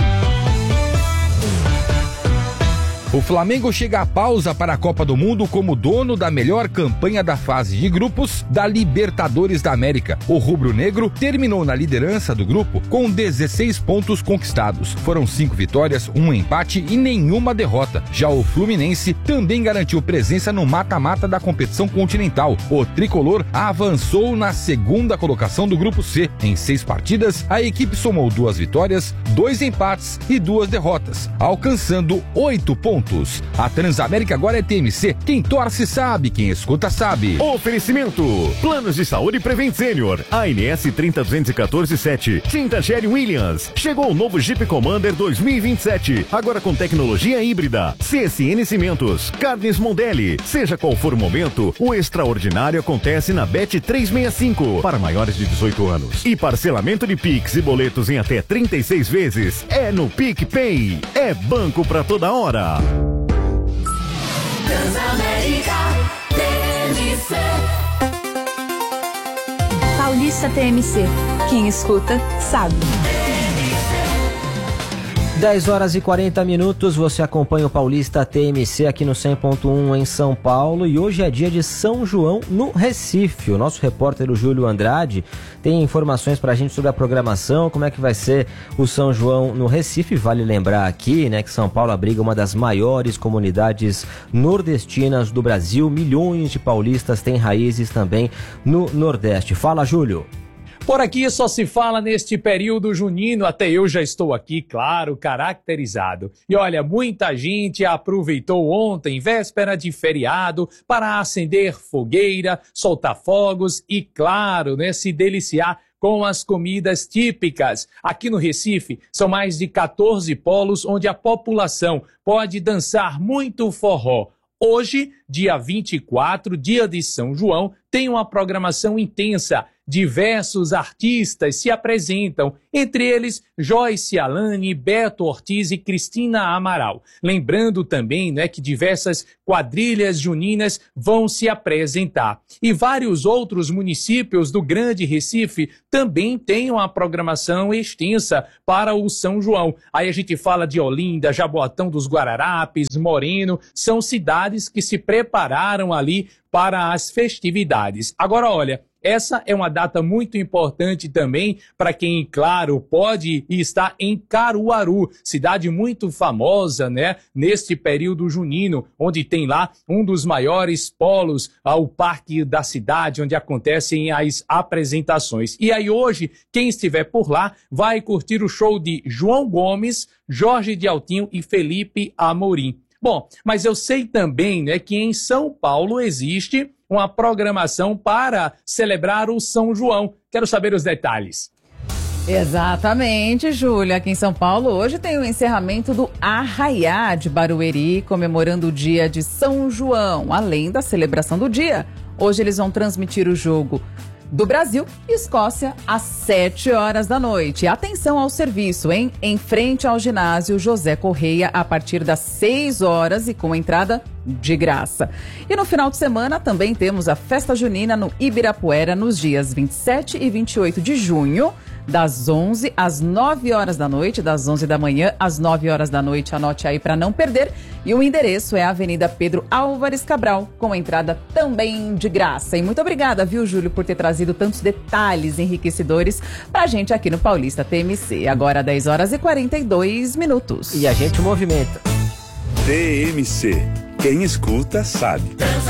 O Flamengo chega à pausa para a Copa do Mundo como dono da melhor campanha da fase de grupos da Libertadores da América. O rubro-negro terminou na liderança do grupo com 16 pontos conquistados. Foram 5 vitórias, 1 empate e nenhuma derrota. Já o Fluminense também garantiu presença no mata-mata da competição continental. O tricolor avançou na segunda colocação do grupo C. Em 6 partidas, a equipe somou 2 vitórias, 2 empates e 2 derrotas, alcançando 8 pontos. A Transamérica agora é TMC. Quem torce sabe, quem escuta sabe. Oferecimento: Planos de Saúde Prevent Senior, ANS 30147. Tinta Sherwin-Williams. Chegou o novo Jeep Commander 2027, agora com tecnologia híbrida. CSN Cimentos, Carnes Mondelli. Seja qual for o momento, o extraordinário acontece na Bet 365 para maiores de 18 anos. E parcelamento de Pix e boletos em até 36 vezes é no PicPay. É banco pra toda hora. Transamérica TMC. Paulista TMC. Quem escuta, sabe. 10 horas e 40 minutos, você acompanha o Paulista TMC aqui no 100.1 em São Paulo e hoje é dia de São João no Recife. O nosso repórter, o Júlio Andrade, tem informações pra gente sobre a programação, como é que vai ser o São João no Recife. Vale lembrar aqui, né, que São Paulo abriga uma das maiores comunidades nordestinas do Brasil. Milhões de paulistas têm raízes também no Nordeste. Fala, Júlio. Por aqui só se fala neste período junino, até eu já estou aqui, claro, caracterizado. E olha, muita gente aproveitou ontem, véspera de feriado, para acender fogueira, soltar fogos e, claro, né, se deliciar com as comidas típicas. Aqui no Recife, são mais de 14 polos onde a população pode dançar muito forró. Hoje, dia 24, dia de São João, tem uma programação intensa. Diversos artistas se apresentam, entre eles Joyce Alane, Beto Ortiz e Cristina Amaral. Lembrando também, né, que diversas quadrilhas juninas vão se apresentar. E vários outros municípios do Grande Recife também têm uma programação extensa para o São João. Aí a gente fala de Olinda, Jaboatão dos Guararapes, Moreno, são cidades que se prepararam ali para as festividades. Agora, olha, essa é uma data muito importante também para quem, claro, pode estar em Caruaru, cidade muito famosa, né, neste período junino, onde tem lá um dos maiores polos, o Parque da Cidade, onde acontecem as apresentações. E aí hoje, quem estiver por lá vai curtir o show de João Gomes, Jorge de Altinho e Felipe Amorim. Bom, mas eu sei também, né, que em São Paulo existe uma programação para celebrar o São João. Quero saber os detalhes. Exatamente, Júlia. Aqui em São Paulo hoje tem o encerramento do Arraiá de Barueri, comemorando o dia de São João. Além da celebração do dia, hoje eles vão transmitir o jogo do Brasil e Escócia às 7 horas da noite. Atenção ao serviço, hein? Em frente ao ginásio José Correia, a partir das 6 horas e com entrada de graça. E no final de semana também temos a festa junina no Ibirapuera nos dias 27 e 28 de junho, das 11 às 9 horas da noite, das 11 da manhã às 9 horas da noite. Anote aí para não perder. E o endereço é a Avenida Pedro Álvares Cabral, com entrada também de graça. E muito obrigada, viu, Júlio, por ter trazido tantos detalhes enriquecedores pra gente aqui no Paulista TMC. Agora 10 horas e 42 minutos. E a gente movimenta. TMC. Quem escuta sabe.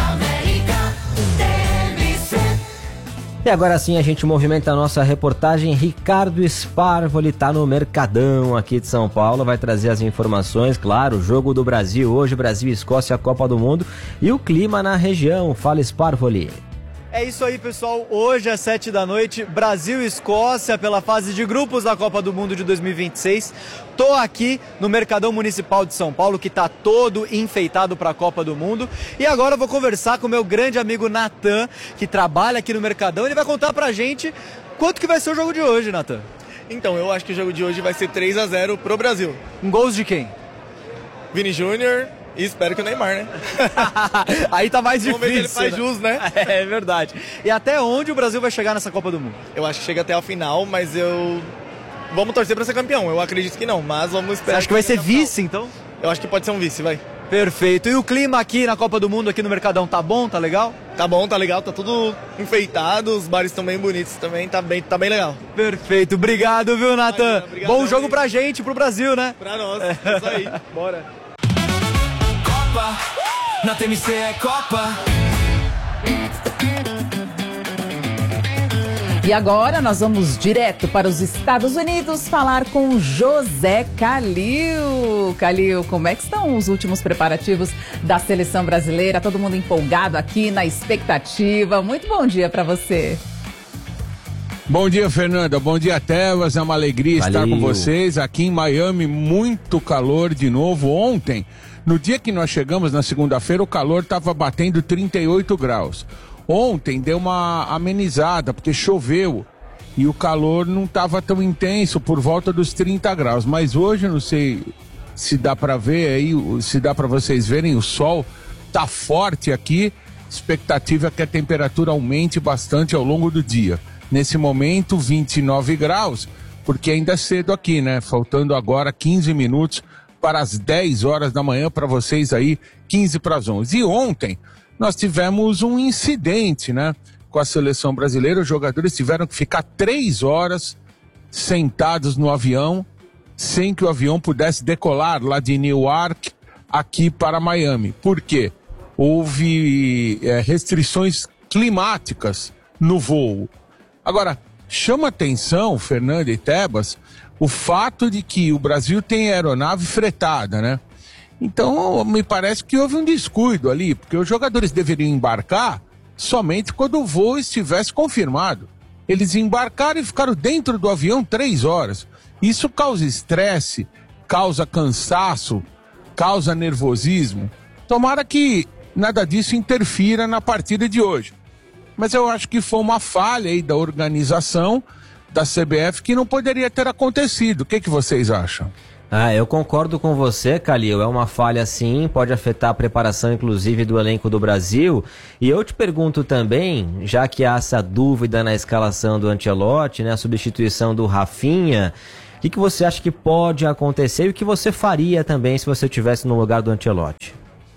E agora sim a gente movimenta a nossa reportagem. Ricardo Sparvoli está no Mercadão aqui de São Paulo, vai trazer as informações, claro, o jogo do Brasil hoje, Brasil e Escócia, Copa do Mundo e o clima na região. Fala, Sparvoli. É isso aí, pessoal. Hoje às 7 da noite, Brasil e Escócia pela fase de grupos da Copa do Mundo de 2026. Tô aqui no Mercadão Municipal de São Paulo, que tá todo enfeitado para a Copa do Mundo. E agora eu vou conversar com o meu grande amigo Natan, que trabalha aqui no Mercadão. Ele vai contar pra gente quanto que vai ser o jogo de hoje, Natan. Então, eu acho que o jogo de hoje vai ser 3-0 pro Brasil. Com gols de quem? Vini Júnior. E espero que o Neymar, né? Aí tá mais difícil. Vamos ver se ele faz jus, né? É verdade. E até onde o Brasil vai chegar nessa Copa do Mundo? Eu acho que chega até a final, mas vamos torcer pra ser campeão. Eu acredito que não, mas vamos esperar. Você acha que vai ser vice, então? Eu acho que pode ser um vice, vai. Perfeito. E o clima aqui na Copa do Mundo, aqui no Mercadão, tá bom? Tá legal? Tá bom, tá legal. Tá tudo enfeitado. Os bares estão bem bonitos também. Tá bem legal. Perfeito. Obrigado, viu, Natan? Bom jogo pra gente, pro Brasil, né? Pra nós. É isso aí. Bora. Na TMC é Copa. E agora nós vamos direto para os Estados Unidos falar com José Calil. Calil, como é que estão os últimos preparativos da seleção brasileira? Todo mundo empolgado aqui na expectativa. Muito bom dia para você. Bom dia, Fernanda. Bom dia, Tevas. É uma alegria estar com vocês. Aqui em Miami, muito calor de novo. Ontem, no dia que nós chegamos, na segunda-feira, o calor estava batendo 38 graus. Ontem deu uma amenizada, porque choveu e o calor não estava tão intenso, por volta dos 30 graus. Mas hoje, não sei se dá para ver aí, se dá para vocês verem, o sol tá forte aqui. Expectativa é que a temperatura aumente bastante ao longo do dia. Nesse momento, 29 graus. porque ainda é cedo aqui, né? Faltando agora 15 minutos para as 10 horas da manhã, para vocês aí, 15 para as 11. E ontem nós tivemos um incidente, né? Com a seleção brasileira, os jogadores tiveram que ficar 3 horas sentados no avião, sem que o avião pudesse decolar lá de Newark aqui para Miami. Por quê? Houve restrições climáticas no voo. Agora, chama atenção, Fernando e Tebas, o fato de que o Brasil tem aeronave fretada, né? Então, me parece que houve um descuido ali, porque os jogadores deveriam embarcar somente quando o voo estivesse confirmado. Eles embarcaram e ficaram dentro do avião 3 horas. Isso causa estresse, causa cansaço, causa nervosismo. Tomara que nada disso interfira na partida de hoje. Mas eu acho que foi uma falha aí da organização da CBF que não poderia ter acontecido. O que vocês acham? Eu concordo com você, Calil. É uma falha sim, pode afetar a preparação inclusive do elenco do Brasil. E eu te pergunto também, já que há essa dúvida na escalação do Ancelotti, né, a substituição do Rafinha, o que você acha que pode acontecer e o que você faria também se você estivesse no lugar do Ancelotti?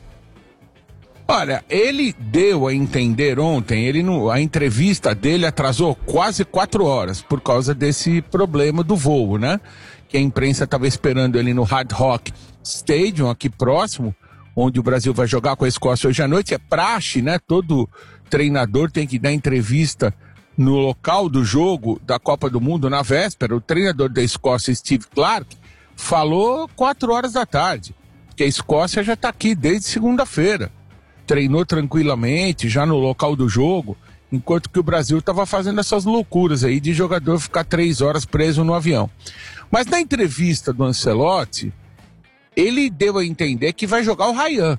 Olha, ele deu a entender ontem, a entrevista dele atrasou quase 4 horas por causa desse problema do voo, né? Que a imprensa estava esperando ele no Hard Rock Stadium, aqui próximo, onde o Brasil vai jogar com a Escócia hoje à noite. É praxe, né? Todo treinador tem que dar entrevista no local do jogo da Copa do Mundo na véspera. O treinador da Escócia, Steve Clarke, falou 4 horas da tarde, que a Escócia já está aqui desde segunda-feira. Treinou tranquilamente, já no local do jogo, enquanto que o Brasil estava fazendo essas loucuras aí de jogador ficar 3 horas preso no avião. Mas na entrevista do Ancelotti, ele deu a entender que vai jogar o Ryan,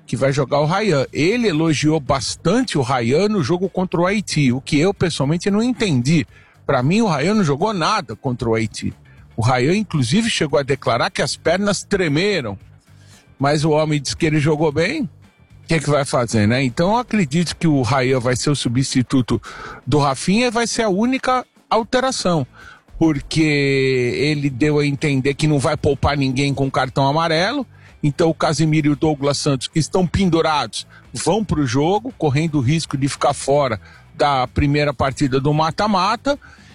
Ele elogiou bastante o Ryan no jogo contra o Haiti, o que eu pessoalmente não entendi. Para mim, o Ryan não jogou nada contra o Haiti. O Ryan, inclusive, chegou a declarar que as pernas tremeram. Mas o homem disse que ele jogou bem. O que vai fazer, né? Então eu acredito que o Ryan vai ser o substituto do Rafinha e vai ser a única alteração, porque ele deu a entender que não vai poupar ninguém com cartão amarelo. Então o Casemiro e o Douglas Santos, que estão pendurados, vão para o jogo, correndo o risco de ficar fora da primeira partida do mata-mata,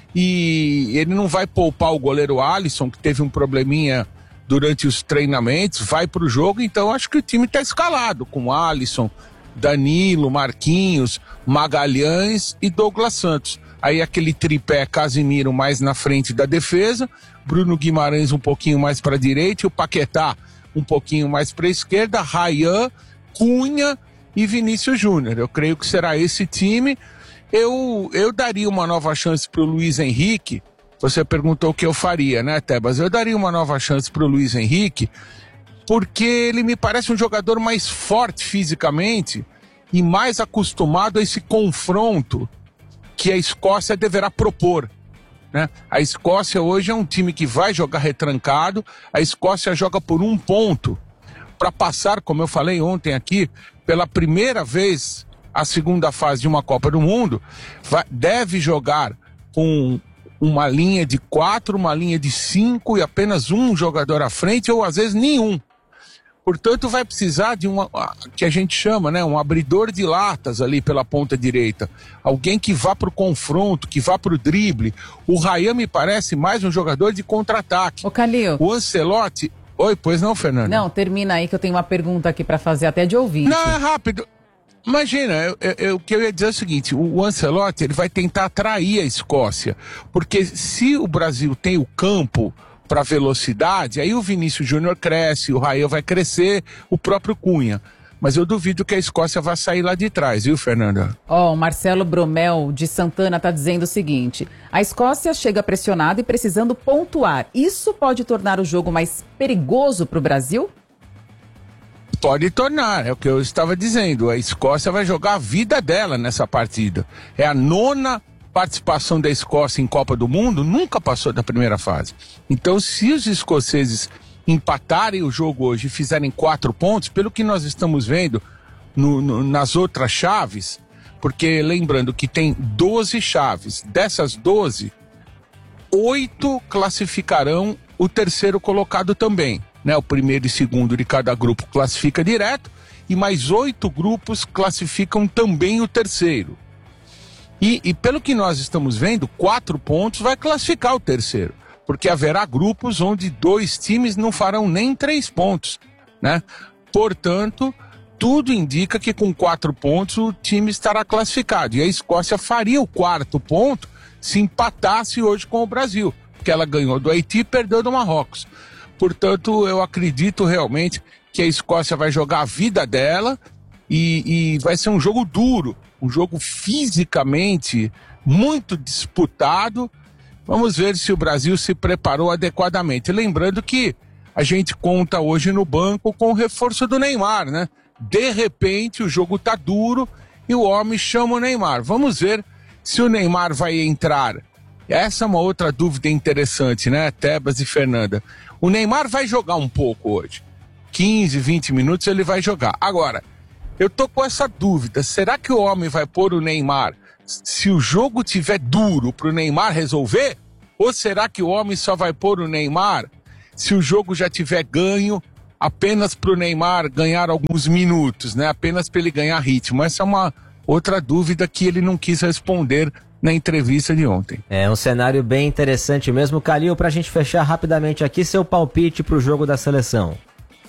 e ele não vai poupar o goleiro Alisson, que teve um probleminha durante os treinamentos, vai para o jogo. Então acho que o time está escalado com Alisson, Danilo, Marquinhos, Magalhães e Douglas Santos. Aí aquele tripé Casemiro mais na frente da defesa, Bruno Guimarães um pouquinho mais para a direita e o Paquetá um pouquinho mais para a esquerda, Ryan, Cunha e Vinícius Júnior. Eu creio que será esse time. Eu daria uma nova chance para o Luiz Henrique. Você perguntou o que eu faria, né, Tebas? Eu daria uma nova chance para o Luiz Henrique, porque ele me parece um jogador mais forte fisicamente e mais acostumado a esse confronto que a Escócia deverá propor, né? A Escócia hoje é um time que vai jogar retrancado, a Escócia joga por 1 ponto para passar, como eu falei ontem aqui, pela primeira vez a segunda fase de uma Copa do Mundo, deve jogar com uma linha de 4, uma linha de 5 e apenas um jogador à frente, ou às vezes nenhum. Portanto, vai precisar de que a gente chama, né, um abridor de latas ali pela ponta direita. Alguém que vá para o confronto, que vá para o drible. O Ryan me parece mais um jogador de contra-ataque. Ô, Calil. O Ancelotti... Oi, pois não, Fernando? Não, termina aí que eu tenho uma pergunta aqui para fazer até de ouvinte. Não, é rápido. Imagina, o que eu ia dizer é o seguinte, o Ancelotti ele vai tentar atrair a Escócia, porque se o Brasil tem o campo para velocidade, aí o Vinícius Júnior cresce, o Ryan vai crescer, o próprio Cunha. Mas eu duvido que a Escócia vá sair lá de trás, viu, Fernanda? O Marcelo Bromel, de Santana, está dizendo o seguinte: a Escócia chega pressionada e precisando pontuar. Isso pode tornar o jogo mais perigoso para o Brasil? Pode tornar, é o que eu estava dizendo. A Escócia vai jogar a vida dela nessa partida. É a 9ª participação da Escócia em Copa do Mundo, nunca passou da primeira fase. Então, se os escoceses empatarem o jogo hoje e fizerem 4 pontos, pelo que nós estamos vendo nas outras chaves, porque lembrando que tem 12 chaves, dessas 12, 8 classificarão o terceiro colocado também, né? O primeiro e segundo de cada grupo classifica direto e mais 8 grupos classificam também o terceiro. E pelo que nós estamos vendo, 4 pontos vai classificar o terceiro, porque haverá grupos onde 2 times não farão nem 3 pontos, né? Portanto, tudo indica que com 4 pontos o time estará classificado. E a Escócia faria o 4º ponto se empatasse hoje com o Brasil, porque ela ganhou do Haiti e perdeu do Marrocos. Portanto, eu acredito realmente que a Escócia vai jogar a vida dela e vai ser um jogo duro, um jogo fisicamente muito disputado. Vamos ver se o Brasil se preparou adequadamente. Lembrando que a gente conta hoje no banco com o reforço do Neymar, né? De repente o jogo tá duro e o homem chama o Neymar. Vamos ver se o Neymar vai entrar. Essa é uma outra dúvida interessante, né, Tebas e Fernanda? O Neymar vai jogar um pouco hoje. 15, 20 minutos ele vai jogar. Agora, eu tô com essa dúvida. Será que o homem vai pôr o Neymar se o jogo tiver duro pro Neymar resolver? Ou será que o homem só vai pôr o Neymar se o jogo já tiver ganho, apenas pro Neymar ganhar alguns minutos, né? Apenas para ele ganhar ritmo? Essa é uma outra dúvida que ele não quis responder na entrevista de ontem. É um cenário bem interessante mesmo. Calil, pra gente fechar rapidamente aqui, seu palpite pro jogo da seleção.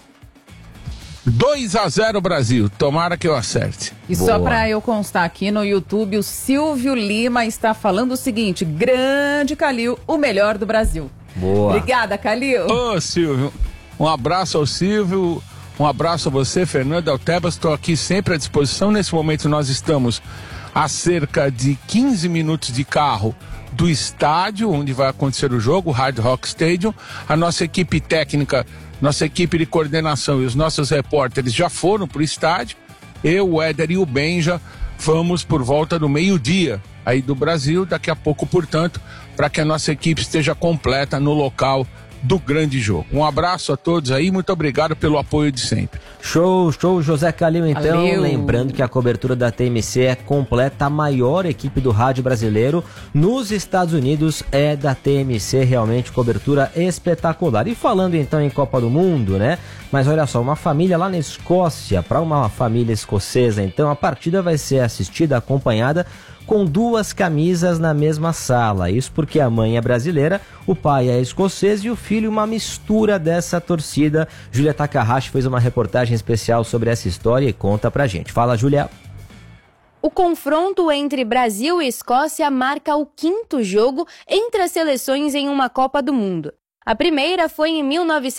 2-0 Brasil, tomara que eu acerte. E boa. Só para eu constar aqui no YouTube, o Silvio Lima está falando o seguinte: grande Calil, o melhor do Brasil. Boa. Obrigada, Calil. Ô, Silvio, um abraço ao Silvio, um abraço a você, Fernanda, ao Tebas, estou aqui sempre à disposição. Nesse momento nós estamos a cerca de 15 minutos de carro do estádio onde vai acontecer o jogo, o Hard Rock Stadium. A nossa equipe técnica, nossa equipe de coordenação e os nossos repórteres já foram para o estádio. Eu, o Éder e o Benja vamos por volta do meio-dia aí do Brasil, daqui a pouco, portanto, para que a nossa equipe esteja completa no local do grande jogo. Um abraço a todos aí, muito obrigado pelo apoio de sempre. Show, José Calil, então. Valeu. Lembrando que a cobertura da TMC é completa, a maior equipe do rádio brasileiro nos Estados Unidos é da TMC, realmente cobertura espetacular. E falando então em Copa do Mundo, né? Mas olha só, uma família lá na Escócia, para uma família escocesa, então a partida vai ser assistida, acompanhada com 2 camisas na mesma sala. Isso porque a mãe é brasileira, o pai é escocês e o filho uma mistura dessa torcida. Júlia Takahashi fez uma reportagem especial sobre essa história e conta pra gente. Fala, Júlia. O confronto entre Brasil e Escócia marca o 5º jogo entre as seleções em uma Copa do Mundo. A primeira foi em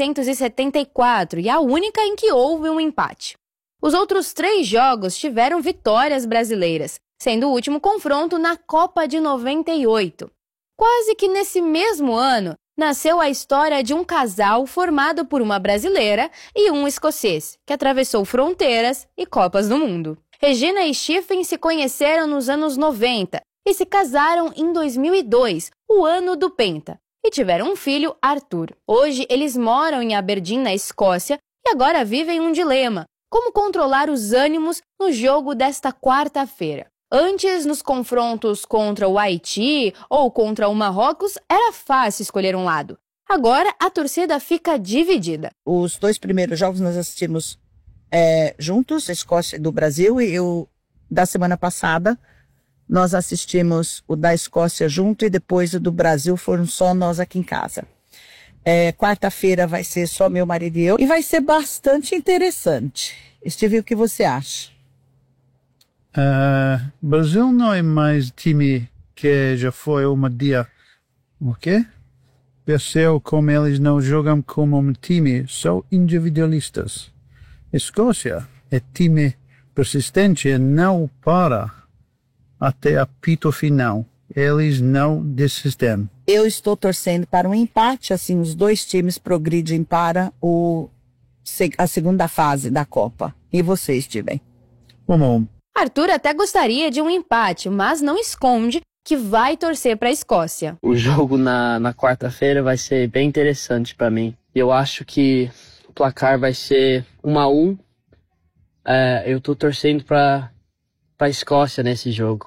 1974 e a única em que houve um empate. Os outros 3 jogos tiveram vitórias brasileiras, sendo o último confronto na Copa de 98. Quase que nesse mesmo ano, nasceu a história de um casal formado por uma brasileira e um escocês, que atravessou fronteiras e Copas do Mundo. Regina e Stephen se conheceram nos anos 90 e se casaram em 2002, o ano do Penta, e tiveram um filho, Arthur. Hoje eles moram em Aberdeen, na Escócia, e agora vivem um dilema: como controlar os ânimos no jogo desta quarta-feira. Antes, nos confrontos contra o Haiti ou contra o Marrocos, era fácil escolher um lado. Agora, a torcida fica dividida. Os 2 primeiros jogos nós assistimos juntos, a Escócia e do Brasil, e o da semana passada nós assistimos o da Escócia junto e depois o do Brasil foram só nós aqui em casa. Quarta-feira vai ser só meu marido e eu, e vai ser bastante interessante. Steve, o que você acha? Brasil não é mais time que já foi um dia, o quê? Percebeu como eles não jogam como um time, são individualistas. Escócia é time persistente e não para até apito final. Eles não desistem. Eu estou torcendo para um empate, assim os 2 times progridem para a segunda fase da Copa. E vocês, Steven? Vamos. Arthur até gostaria de um empate, mas não esconde que vai torcer para a Escócia. O jogo na quarta-feira vai ser bem interessante para mim. Eu acho que o placar vai ser 1-1. Eu tô torcendo para a Escócia nesse jogo.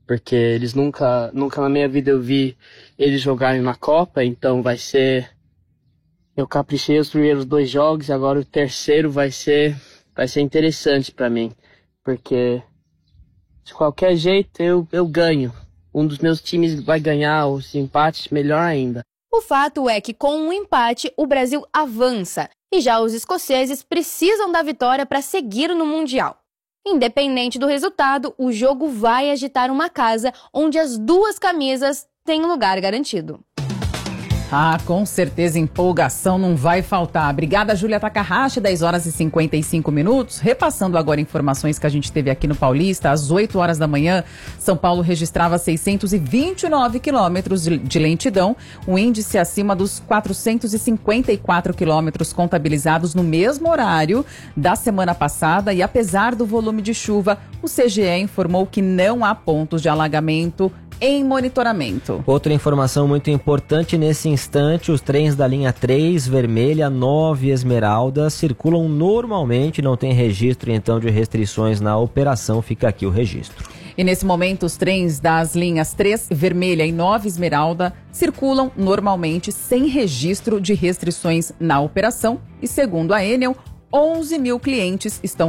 porque eles nunca na minha vida eu vi eles jogarem na Copa, então vai ser... Eu caprichei os primeiros 2 jogos e agora o terceiro vai ser interessante para mim, porque de qualquer jeito eu ganho. Um dos meus times vai ganhar, os empates melhor ainda. O fato é que com um empate o Brasil avança e já os escoceses precisam da vitória para seguir no Mundial. Independente do resultado, o jogo vai agitar uma casa onde as 2 camisas têm lugar garantido. Ah, com certeza empolgação não vai faltar. Obrigada, Júlia Takahashi, 10 horas e 55 minutos. Repassando agora informações que a gente teve aqui no Paulista, às 8 horas da manhã, São Paulo registrava 629 quilômetros de lentidão, um índice acima dos 454 quilômetros contabilizados no mesmo horário da semana passada, e apesar do volume de chuva, o CGE informou que não há pontos de alagamento em monitoramento. Outra informação muito importante nesse instante: os trens da linha 3, Vermelha, 9 e Esmeralda circulam normalmente, não tem registro então de restrições na operação, fica aqui o registro. E nesse momento os trens das linhas 3, Vermelha e 9 Esmeralda circulam normalmente sem registro de restrições na operação e, segundo a Enel, 11 mil clientes estão